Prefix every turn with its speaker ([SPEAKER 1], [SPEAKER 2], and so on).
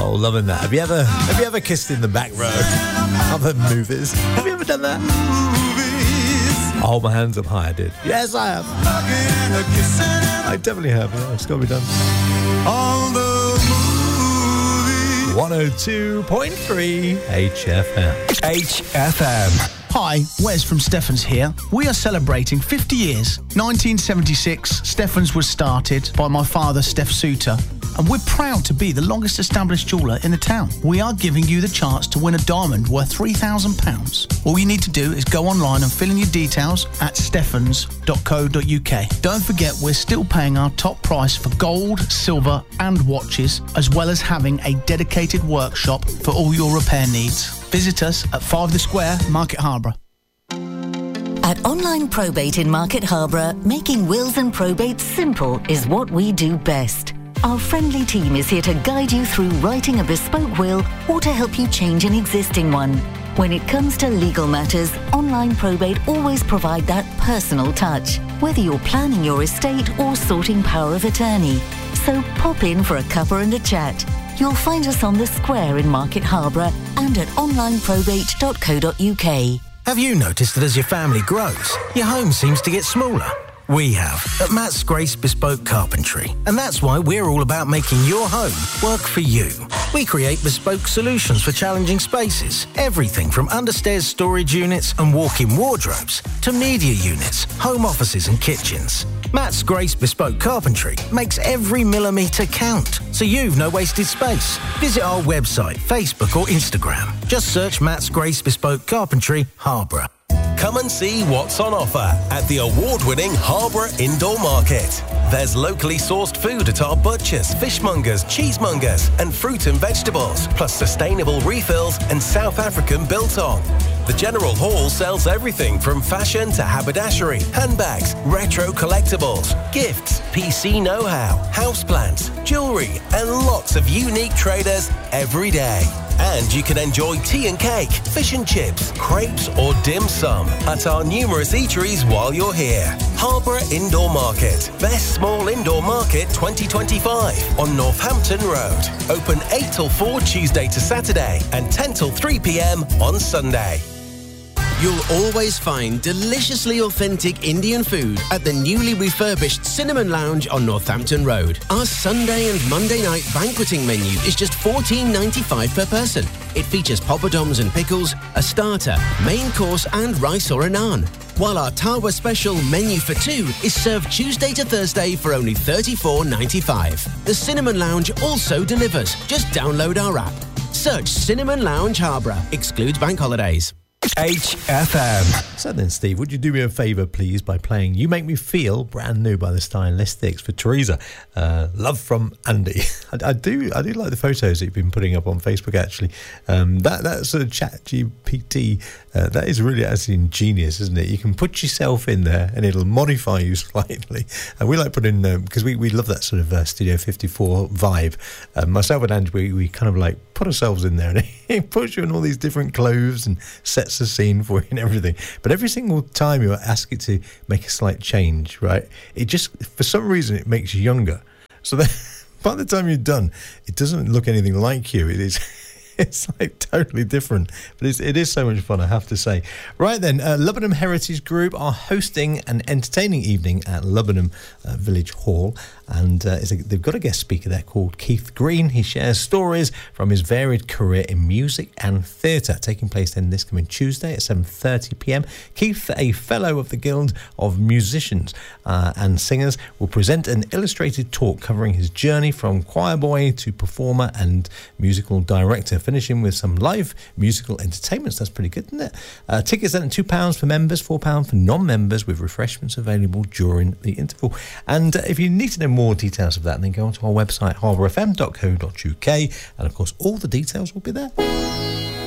[SPEAKER 1] Oh, loving that. Have you ever kissed in the back row? Other movies. Have you ever done that? I'll hold my hands up high, I did. Yes, I have. I definitely have. Yeah, it's got to be done.
[SPEAKER 2] On the
[SPEAKER 1] 102.3 HFM.
[SPEAKER 3] HFM.
[SPEAKER 4] Hi, Wes from Steffens here. We are celebrating 50 years. 1976, Steffens was started by my father, Steph Suter, and we're proud to be the longest established jeweller in the town. We are giving you the chance to win a diamond worth £3,000. All you need to do is go online and fill in your details at steffens.co.uk. Don't forget, we're still paying our top price for gold, silver and watches, as well as having a dedicated workshop for all your repair needs. Visit us at 5 The Square, Market Harborough.
[SPEAKER 5] At Online Probate in Market Harborough, making wills and probates simple is what we do best. Our friendly team is here to guide you through writing a bespoke will or to help you change an existing one. When it comes to legal matters, Online Probate always provide that personal touch, whether you're planning your estate or sorting power of attorney. So pop in for a cuppa and a chat. You'll find us on the square in Market Harborough and at onlineprobate.co.uk.
[SPEAKER 3] Have you noticed that as your family grows, your home seems to get smaller? We have at Matt's Grace Bespoke Carpentry, and that's why we're all about making your home work for you. We create bespoke solutions for challenging spaces, everything from understairs storage units and walk-in wardrobes to media units, home offices and kitchens. Matt's Grace Bespoke Carpentry makes every millimetre count, so you've no wasted space. Visit our website, Facebook or Instagram. Just search Matt's Grace Bespoke Carpentry, Harborough.
[SPEAKER 6] Come and see what's on offer at the award-winning Harborough Indoor Market. There's locally sourced food at our butchers, fishmongers, cheesemongers and fruit and vegetables, plus sustainable refills and South African biltong. The General Hall sells everything from fashion to haberdashery, handbags, retro collectibles, gifts, PC know-how, houseplants, jewellery and lots of unique traders every day. And you can enjoy tea and cake, fish and chips, crepes or dim sum at our numerous eateries while you're here. Harborough Indoor Market. Best Small Indoor Market 2025 on Northampton Road. Open 8 till 4 Tuesday to Saturday and 10 till 3 p.m. on Sunday.
[SPEAKER 7] You'll always find deliciously authentic Indian food at the newly refurbished Cinnamon Lounge on Northampton Road. Our Sunday and Monday night banqueting menu is just $14.95 per person. It features poppadoms and pickles, a starter, main course and rice or a naan. While our Tawa special menu for two is served Tuesday to Thursday for only $34.95. The Cinnamon Lounge also delivers. Just download our app. Search Cinnamon Lounge Harborough. Excludes bank holidays.
[SPEAKER 3] HFM.
[SPEAKER 1] So then, Steve, would you do me a favour, please, by playing You Make Me Feel, brand new by the Stylistics for Teresa. Love from Andy. I do like the photos that you've been putting up on Facebook, actually. That sort of chat GPT, that is really actually ingenious, isn't it? You can put yourself in there and it'll modify you slightly. And we like putting, because we love that sort of Studio 54 vibe. Myself and Andy, we kind of like put ourselves in there and it puts you in all these different clothes and sets the scene for you and everything. But every single time you ask it to make a slight change, right, it just, for some reason, it makes you younger. So then, by the time you're done, it doesn't look anything like you. It is... It's like totally different, but it is so much fun, I have to say. Right then, Lubenham Heritage Group are hosting an entertaining evening at Lubenham Village Hall, and they've got a guest speaker there called Keith Green. He shares stories from his varied career in music and theatre, taking place then this coming Tuesday at 7:30 p.m. Keith, a fellow of the Guild of Musicians and Singers, will present an illustrated talk covering his journey from choir boy to performer and musical director, finishing with some live musical entertainments. That's pretty good, isn't it? Tickets at £2 for members, £4 for non-members, with refreshments available during the interval. And if you need to know more details of that, then go onto our website, harbourfm.co.uk, and of course all the details will be there.